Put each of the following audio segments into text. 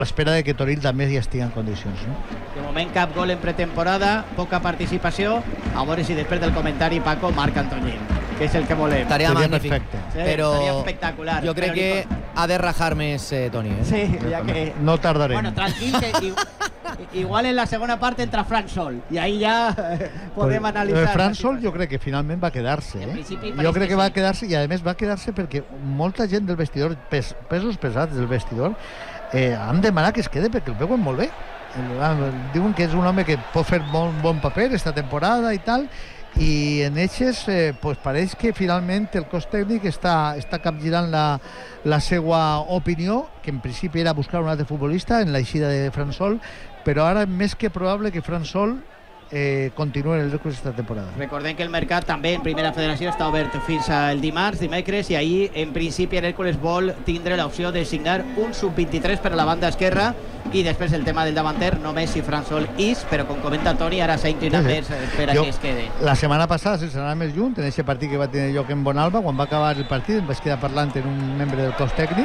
l'espera de que Toril també ja estigui en condicions, no? De moment cap gol en pretemporada, poca participació. A veure si després del comentari Paco marca Antoñín, que és el que volem. Estaria magnífic, perfecte. Sí, però estaria espectacular. jo crec que ha de rajar més Toni. Sí, ja que... No tardarem. Bueno, tranquil, que igual en la segona part entra Fran Sol i ahí ja podem analitzar. Fran Sol jo crec que finalment va quedar-se. Jo crec que va quedar-se, i a més va quedar-se perquè molta gent del vestidor, pesos pesats del vestidor, han demanat que es quede perquè el veuen molt bé. Diuen que és un home que pot fer molt bon paper esta temporada i tal, i en Eixes pues pareix que finalment el cos tècnic està capgirant la seva opinió, que en principi era buscar un altre futbolista en l'eixida de Fran Sol, però ara més que probable que Fran Sol continua en el Hércules esta temporada. Recordem que el mercat també en primera federació està obert fins al dimecres, i ahir en principi l'Hèrcules vol tindre l'opció de signar un sub-23 per a la banda esquerra, i després el tema del davanter, només si Fran Sol és, però com comenta Toni, ara s'ha inclinat més per a que es quede. La setmana passada, sense anar més lluny, en aquest partit que va tenir lloc en Bonalba, quan va acabar el partit em vaig quedar parlant amb un membre del cos tècnic,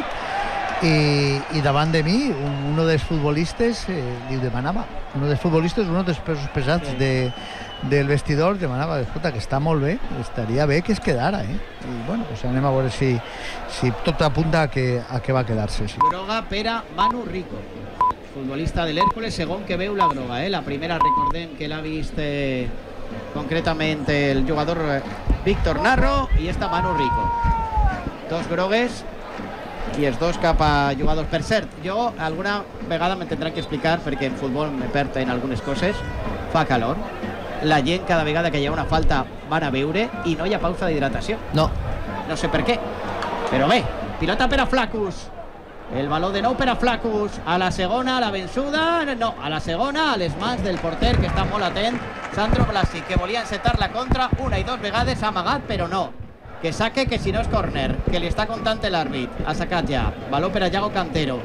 i davant de mi uno dels futbolistes li demanava, uno dels pesos pesats del vestidor demanava, escolta, que està molt bé, estaria bé que es quedara, i bueno, pues anem a veure si tot apunta a que va quedar-se. Sí. Groga per a Manu Rico, futbolista de l'Hèrcules, segon que veu la groga, la primera recordem que l'ha vist concretament el jugador Víctor Narro, i esta Manu Rico, dos grogues i els dos cap a jugadors. Per cert, jo alguna vegada me tindran que explicar, perquè en futbol me perd en algunes coses, fa calor, la gent cada vegada que hi ha una falta van a veure i no hi ha pausa d'hidratació. No sé per què, però bé, pilota per a Flacus, el baló de nou per a Flacus, a la segona, a la vençuda, no, a la segona, a les mans del porter, que està molt atent, Sandro Blasi, que volia encetar la contra una i dos vegades, ha amagat, però no, que saque, que si no és córner, que li està comptant l'àrbit. Ha sacat ja, baló per a Yago Cantero,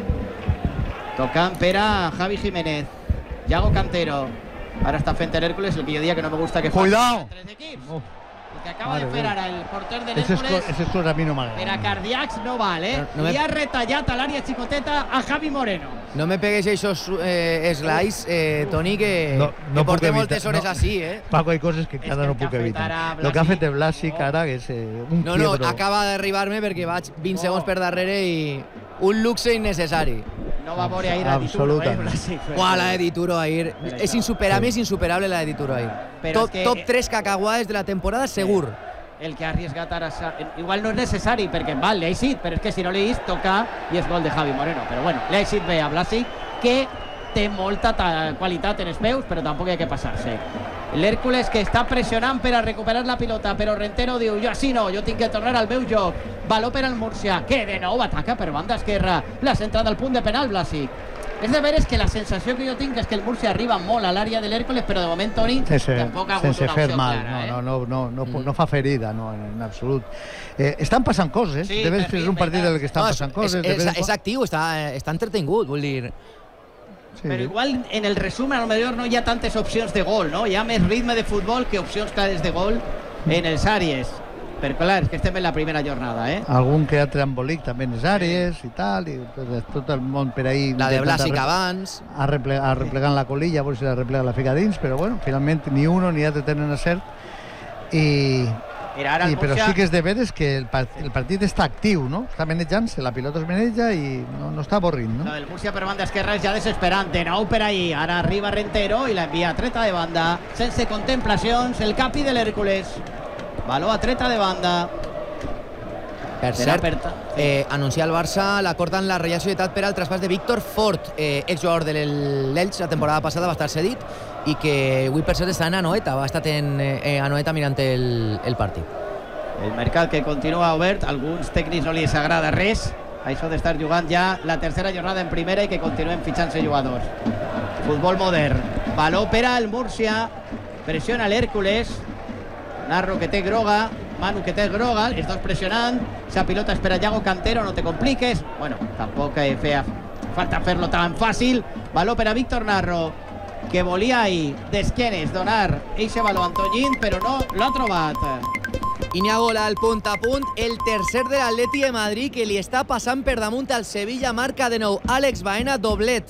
tocant per a Javi Jiménez, Yago Cantero, ara està fent l'Hèrcules el que jo dia que no me gusta que fa. Cuidao! Tres equips. El que acaba de fer ara el porter de l'Hèrcules, Ese és a mi no m'agrada. per a cardíacs no val, li ha retallat a l'àrea xicoteta a Javi Moreno. No me pegues esos slides, Toni, que portem moltes hores així, Paco, hay coses que encara no puc evitar. El que ha fet Blasi, cara, que és un quiebro. No, acaba d'arribar-me perquè vaig 20 segons per darrere i un luxe innecessari. No va veure ahir a Dituro, Blasi. La de Dituro ahir. És insuperable la de Dituro ahir. Top 3 cacahuades de la temporada, segur. El que ha arriesgat ara, igual no és necessari, perquè val, l'ha eixit, però és que si no l'ha eixit, toca i és gol de Javi Moreno. Però bueno, l'ha eixit bé a Blasi, que té molta qualitat en els peus, però tampoc hi ha que passar-se. L'Hèrcules que està pressionant per a recuperar la pilota, però Rentero diu, jo així no, jo tinc que tornar al meu joc. Baló per al Múrcia, que de nou ataca per banda esquerra, l'ha centrat al punt de penal Blasi. És de veres que la sensació que jo tinc és que el Múrcia arriba molt a l'àrea de l'Hèrcules, però de moment, Toni, tampoc ha hagut una opció clara. No fa ferida, no, en absolut. Estan passant coses, de vegades és un partit en què estan passant coses. És actiu, està entretingut, vull dir. Però igual en el resum, a lo millor no hi ha tantes opcions de gol, no? Hi ha més ritme de futbol que opcions clares de gol en els àrees. Però clar, és que estem en la primera jornada, Algun que altre embolic també en les àrees i tal, i tot el món per ahí... La de Blasi que abans... Arreplegant la colilla, a veure si la replega la fica dins, però bueno, finalment ni uno ni altre tenen acert, però sí que és de veres que el partit està actiu, no? Està manejant-se, la pilota es maneja i no està avorrint, no? El Múrcia per banda esquerra és ja desesperant, de nou per ahí, ara arriba Rentero i la envia a treta de banda, sense contemplacions, el capi de l'Hèrcules. Baló a treta de banda. Per cert, anuncia el Barça l'acord amb la Reial Societat per al traspàs de Víctor Fort, exjugador de l'Elx, la temporada passada va estar cedit i que avui per cert està en Anoeta, va estar en Anoeta mirant el partit. El mercat que continua obert, alguns tècnics no li agrada res, això d'estar jugant ja la tercera jornada en primera i que continuen fitxant-se jugadors. Futbol modern, baló per al Múrcia, pressiona l'Hèrcules, Narro que té groga, Manu que té groga, els dos pressionant, esa pilota és per a Yago Cantero, no te compliques, bueno, tampoc feia falta fer-lo tan fàcil, baló per a Víctor Narro, que volia ahir d'esquenes donar eixe baló a Antoñín, però no l'ha trobat. I n'hi ha gol al punt a punt, el tercer de l'Atleti de Madrid, que li està passant per damunt al Sevilla, marca de nou Àlex Baena, doblet